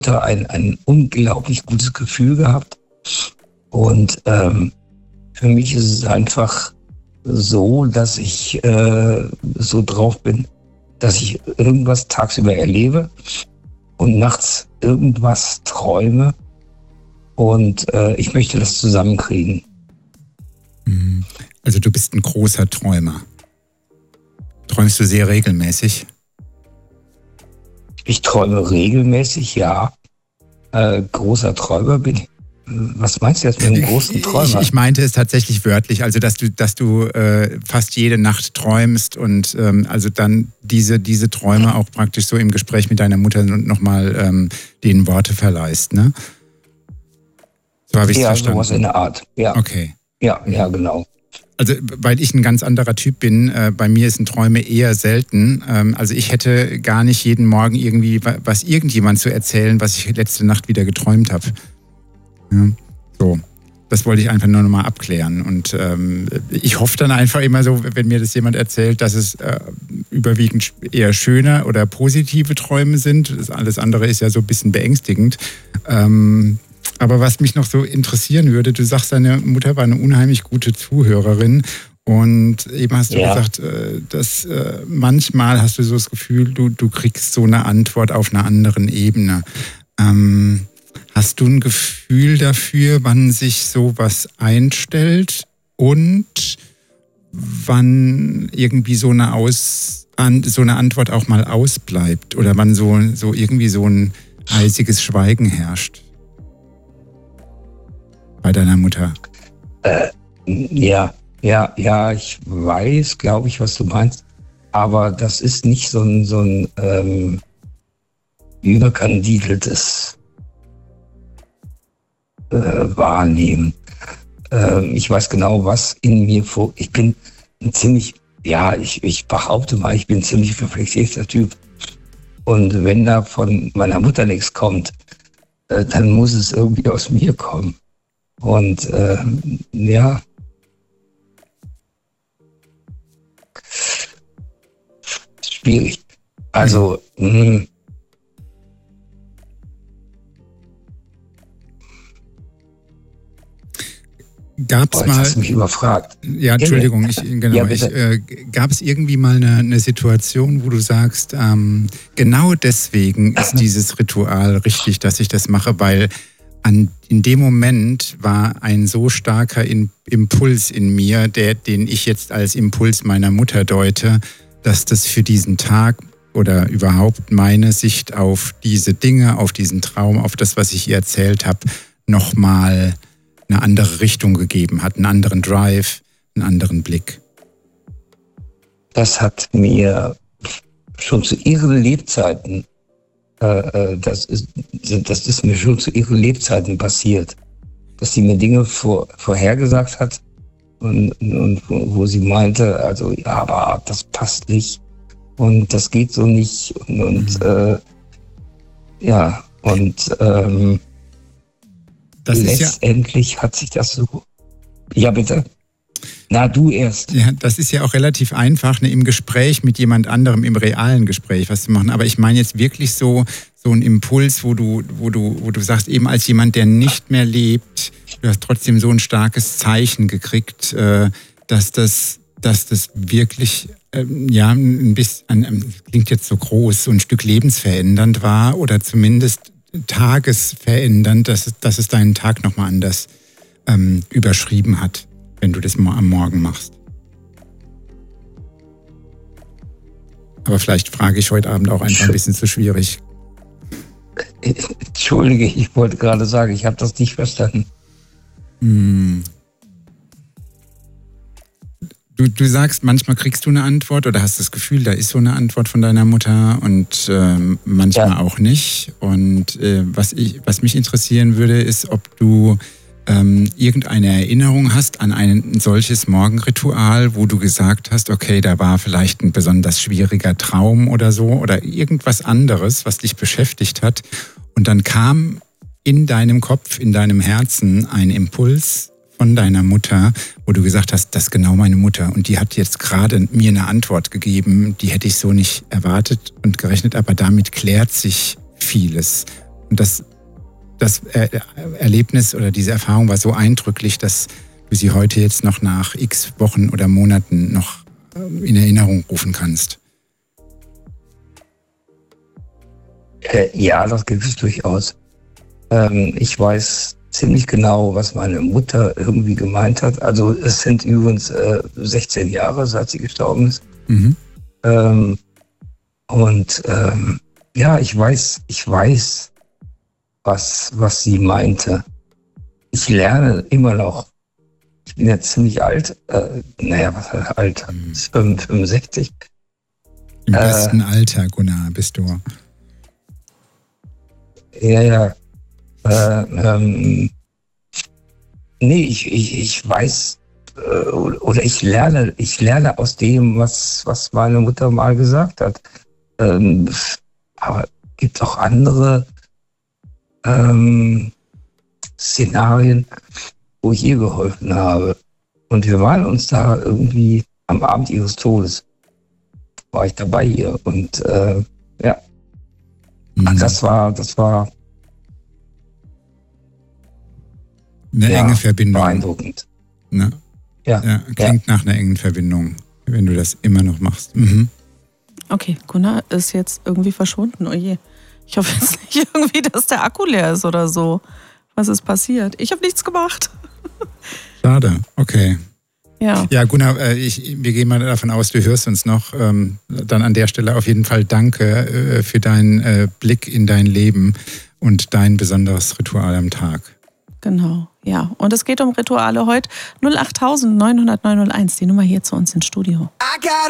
ein unglaublich gutes Gefühl gehabt. Und für mich ist es einfach so, dass ich so drauf bin, dass ich irgendwas tagsüber erlebe und nachts irgendwas träume. Und ich möchte das zusammenkriegen. Also du bist ein großer Träumer. Träumst du sehr regelmäßig? Ich träume regelmäßig, ja. Großer Träumer bin ich. Was meinst du jetzt mit einem großen Träumer? Ich meinte es tatsächlich wörtlich, also dass du fast jede Nacht träumst und also dann diese Träume auch praktisch so im Gespräch mit deiner Mutter nochmal denen Worte verleihst, ne? So habe ich es verstanden. Ja, sowas in der Art, ja. Okay. Ja, genau. Also, weil ich ein ganz anderer Typ bin, bei mir sind Träume eher selten. Also ich hätte gar nicht jeden Morgen irgendwie was irgendjemand zu erzählen, was ich letzte Nacht wieder geträumt habe. Ja, so. Das wollte ich einfach nur noch mal abklären. Und ich hoffe dann einfach immer so, wenn mir das jemand erzählt, dass es überwiegend eher schöne oder positive Träume sind. Das alles andere ist ja so ein bisschen beängstigend. Aber was mich noch so interessieren würde, du sagst, deine Mutter war eine unheimlich gute Zuhörerin und eben hast du gesagt, dass manchmal hast du so das Gefühl, du kriegst so eine Antwort auf einer anderen Ebene. Hast du ein Gefühl dafür, wann sich sowas einstellt und wann irgendwie so eine Antwort auch mal ausbleibt oder wann so irgendwie so ein eisiges Schweigen herrscht? Bei deiner Mutter? Ja, ich weiß, glaube ich, was du meinst. Aber das ist nicht so ein überkandideltes Wahrnehmen. Ich weiß genau, was in mir vor. Ich bin ein ziemlich, ich behaupte mal, ich bin ein ziemlich reflektierter Typ. Und wenn da von meiner Mutter nichts kommt, dann muss es irgendwie aus mir kommen. Und schwierig. Also gab's mal? Hast du mich überfragt. Ja, Entschuldigung, gab es irgendwie mal eine Situation, wo du sagst, genau deswegen ist dieses Ritual richtig, dass ich das mache, weil in dem Moment war ein so starker Impuls in mir, den ich jetzt als Impuls meiner Mutter deute, dass das für diesen Tag oder überhaupt meine Sicht auf diese Dinge, auf diesen Traum, auf das, was ich ihr erzählt habe, nochmal eine andere Richtung gegeben hat, einen anderen Drive, einen anderen Blick. Das hat mir schon zu ihren Lebzeiten das ist mir schon zu ihren Lebzeiten passiert, dass sie mir Dinge vorhergesagt hat und wo sie meinte, also ja, aber das passt nicht und das geht so nicht letztendlich hat sich das so. Ja, bitte. Na, du erst. Ja, das ist ja auch relativ einfach, im Gespräch mit jemand anderem, im realen Gespräch was zu machen. Aber ich meine jetzt wirklich so ein Impuls, wo du sagst, eben als jemand, der nicht mehr lebt, du hast trotzdem so ein starkes Zeichen gekriegt, dass das wirklich, ein bisschen, klingt jetzt so groß, so ein Stück lebensverändernd war oder zumindest tagesverändernd, dass es deinen Tag nochmal anders überschrieben hat, wenn du das am Morgen machst. Aber vielleicht frage ich heute Abend auch einfach ein bisschen zu schwierig. Entschuldige, ich wollte gerade sagen, ich habe das nicht verstanden. Du sagst, manchmal kriegst du eine Antwort oder hast das Gefühl, da ist so eine Antwort von deiner Mutter und manchmal auch nicht. Und was mich interessieren würde, ist, ob du irgendeine Erinnerung hast an ein solches Morgenritual, wo du gesagt hast, okay, da war vielleicht ein besonders schwieriger Traum oder so oder irgendwas anderes, was dich beschäftigt hat. Und dann kam in deinem Kopf, in deinem Herzen ein Impuls von deiner Mutter, wo du gesagt hast, das ist genau meine Mutter. Und die hat jetzt gerade mir eine Antwort gegeben, die hätte ich so nicht erwartet und gerechnet, aber damit klärt sich vieles. Und das Erlebnis oder diese Erfahrung war so eindrücklich, dass du sie heute jetzt noch nach x Wochen oder Monaten noch in Erinnerung rufen kannst. Ja, das gibt es durchaus. Ich weiß ziemlich genau, was meine Mutter irgendwie gemeint hat. Also es sind übrigens 16 Jahre, seit sie gestorben ist. Mhm. Ja, ich weiß, was sie meinte. Ich lerne immer noch. Ich bin jetzt ziemlich alt. Was heißt alt? 65. Im besten Alter, Gunnar, bist du. Ja. Nee, ich weiß oder ich lerne aus dem, was meine Mutter mal gesagt hat. Aber gibt auch andere Szenarien, wo ich ihr geholfen habe. Und wir waren uns da irgendwie am Abend ihres Todes. War ich dabei hier. Und ja. Mhm. Das war eine enge Verbindung. Beeindruckend. Ne? Ja. Klingt nach einer engen Verbindung, wenn du das immer noch machst. Mhm. Okay, Gunnar ist jetzt irgendwie verschwunden. Oh je. Ich hoffe jetzt nicht irgendwie, dass der Akku leer ist oder so. Was ist passiert? Ich habe nichts gemacht. Schade, okay. Ja, Gunnar, wir gehen mal davon aus, du hörst uns noch. Dann an der Stelle auf jeden Fall danke für deinen Blick in dein Leben und dein besonderes Ritual am Tag. Genau, ja. Und es geht um Rituale heute. 08000 900 901, die Nummer hier zu uns ins Studio.